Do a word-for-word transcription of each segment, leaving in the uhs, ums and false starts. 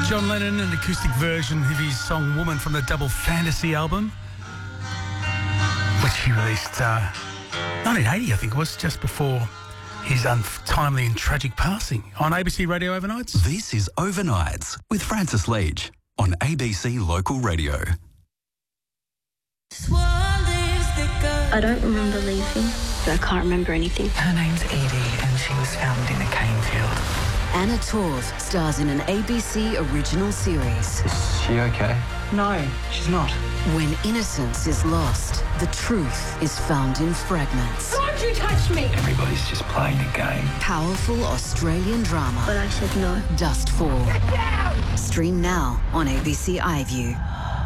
John Lennon, an acoustic version of his song Woman from the Double Fantasy album, which he released uh, nineteen eighty, I think it was, just before his untimely and tragic passing. On A B C Radio Overnights. This is Overnights with Francis Leach on A B C Local Radio. I don't remember leaving. I can't remember anything. Her name's Edie and she was found in a cane field. Anna Torv stars in an A B C original series. Is she okay? No, she's not. When innocence is lost, the truth is found in fragments. Don't you touch me! Everybody's just playing a game. Powerful Australian drama. But I said no. Dustfall. Get down! Stream now on A B C iView.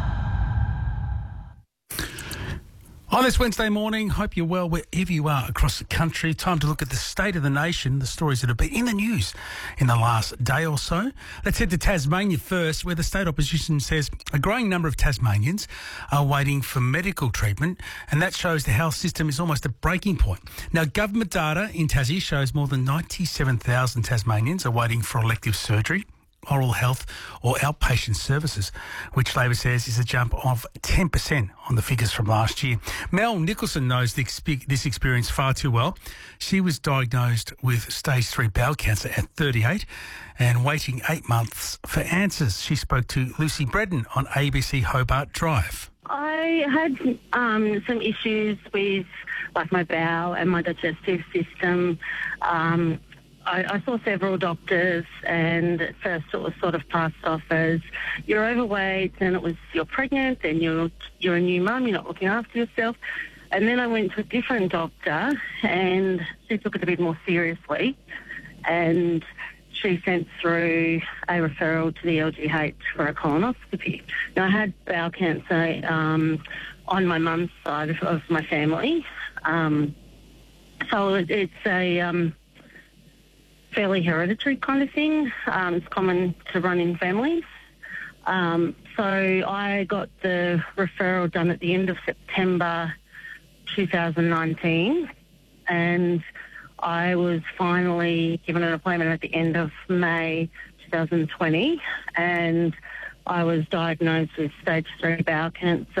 On this Wednesday morning, hope you're well wherever you are across the country. Time to look at the state of the nation, the stories that have been in the news in the last day or so. Let's head to Tasmania first, where the state opposition says a growing number of Tasmanians are waiting for medical treatment, and that shows the health system is almost at breaking point. Now, government data in Tassie shows more than ninety-seven thousand Tasmanians are waiting for elective surgery, oral health or outpatient services, which Labor says is a jump of ten percent on the figures from last year. Mel Nicholson knows this experience far too well. She was diagnosed with stage three bowel cancer at thirty-eight and waiting eight months for answers. She spoke to Lucy Bredden on A B C Hobart Drive. I had um, some issues with like my bowel and my digestive system. Um, I, I saw several doctors, and at first it was sort of passed off as you're overweight, and it was you're pregnant, and you're you're a new mum, you're not looking after yourself. And then I went to a different doctor, and she took it a bit more seriously, and she sent through a referral to the L G H for a colonoscopy. Now, I had bowel cancer um, on my mum's side of, of my family, um, so it, it's a um, fairly hereditary kind of thing. Um, it's common to run in families. Um, so I got the referral done at the end of September two thousand nineteen, and I was finally given an appointment at the end of May two thousand twenty, and I was diagnosed with stage three bowel cancer